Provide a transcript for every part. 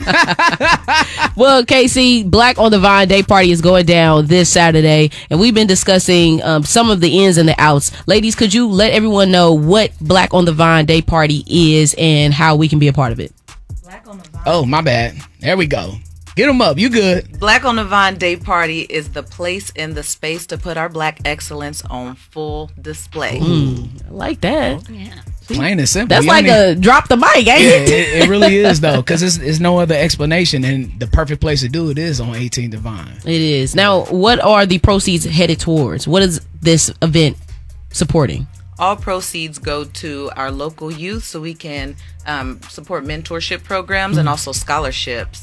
Well, Casey, Black on the Vine Day Party is going down this Saturday, and we've been discussing some of the ins and the outs. Ladies, could you let everyone know what Black on the Vine Day Party is and how we can be a part of it? Black on the Vine. Oh, my bad. There we go. Get them up. You good. Black on the Vine Day Party is the place and the space to put our Black excellence on full display. I like that. Yeah. Plain and simple. That's You like don't a drop the mic, ain't Yeah, it? it really is though, because it's no other explanation, and the perfect place to do it is on 18th and Vine. It is. Now, what are the proceeds headed towards? What is this event supporting? All proceeds go to our local youth so we can support mentorship programs and also scholarships.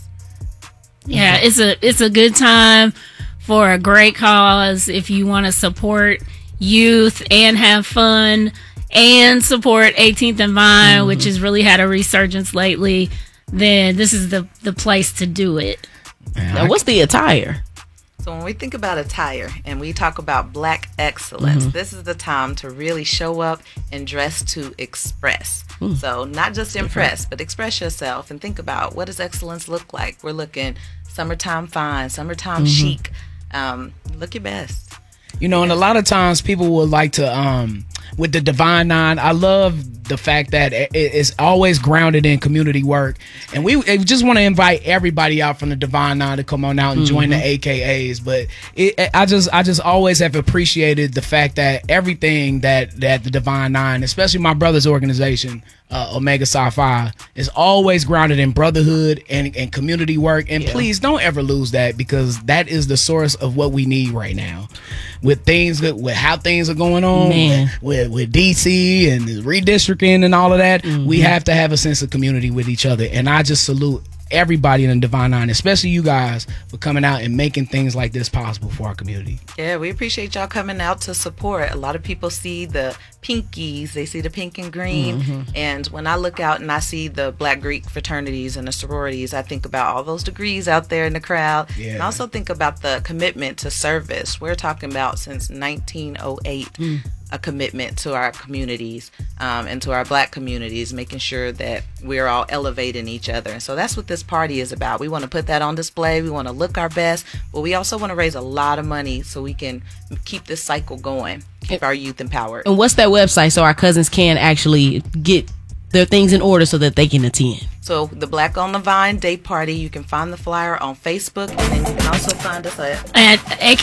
Yeah, it's a good time for a great cause. If you want to support youth and have fun and support 18th and Vine, which has really had a resurgence lately, then this is the place to do it. Now, what's the attire? So when we think about attire and we talk about Black excellence, this is the time to really show up and dress to express. So not just impress, but express yourself and think about, what does excellence look like? We're looking summertime fine, summertime chic. Look your best. You know, and a lot of times people would like to, with the Divine Nine, I love the fact that it's always grounded in community work. And we just want to invite everybody out from the Divine Nine to come on out and join the AKAs. But I just always have appreciated the fact that everything that the Divine Nine, especially my brother's organization, Omega Psi Phi, is always grounded in brotherhood and community work. And please don't ever lose that, because that is the source of what we need right now. With things, with how things are going on, with DC and redistricting and all of that, we have to have a sense of community with each other. And I just salute everybody in the Divine Nine, especially you guys, for coming out and making things like this possible for our community. Yeah, we appreciate y'all coming out to support. A lot of people see the pinkies, they see the pink and green, and when I look out and I see the Black Greek fraternities and the sororities, I think about all those degrees out there in the crowd, and also think about the commitment to service. We're talking about since 1908, a commitment to our communities and to our Black communities, making sure that we're all elevating each other. And so that's what this party is about. We want to put that on display. We want to look our best, but we also want to raise a lot of money so we can keep this cycle going, keep our youth empowered. And what's that website so our cousins can actually get their things in order so that they can attend? So the Black on the Vine Day Party, you can find the flyer on Facebook, and then you can also find us at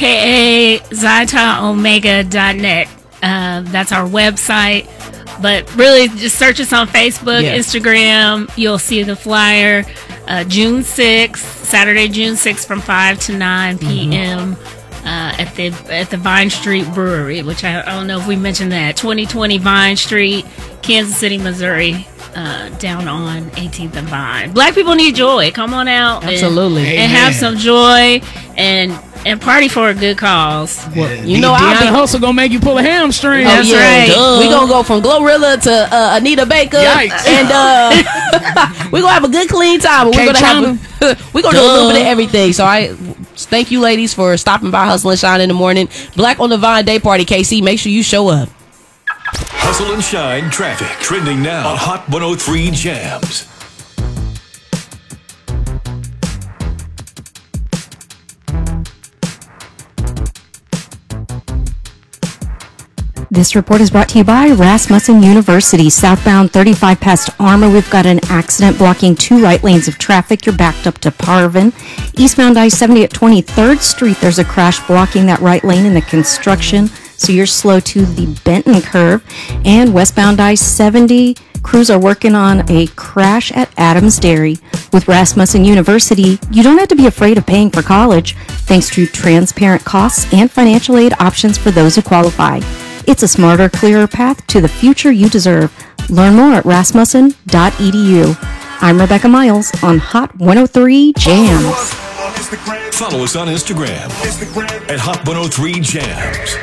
AKA ZytaOmega.net. That's our website, but really just search us on Facebook, Instagram. You'll see the flyer. June 6th, Saturday, June 6th, from 5 to 9 p.m. At the Vine Street Brewery, which I don't know if we mentioned that. 2020 Vine Street, Kansas City, Missouri. Down on 18th and Vine. Black people need joy. Come on out, absolutely, and have some joy and party for a good cause. Well, you know, Deanna Hustle gonna make you pull a hamstring. That's right. We gonna go from Glorilla to Anita Baker, and we gonna have a good clean time. But we're gonna we're gonna do a little bit of everything. So I thank you, ladies, for stopping by Hustle and Shine in the morning. Black on the Vine Day Party, KC. Make sure you show up. Hustle and Shine traffic trending now on Hot 103 Jams. This report is brought to you by Rasmussen University. Southbound 35 past Armour, we've got an accident blocking 2 right lanes of traffic. You're backed up to Parvin. Eastbound I-70 at 23rd Street, there's a crash blocking that right lane in the construction, so you're slow to the Benton curve. And westbound I-70, crews are working on a crash at Adams Dairy. With Rasmussen University, you don't have to be afraid of paying for college, thanks to transparent costs and financial aid options for those who qualify. It's a smarter, clearer path to the future you deserve. Learn more at rasmussen.edu. I'm Rebecca Miles on Hot 103 Jams. Follow us on Instagram at Hot 103 Jams.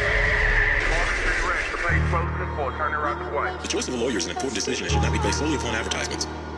The choice of a lawyer is an important decision and should not be based solely upon advertisements.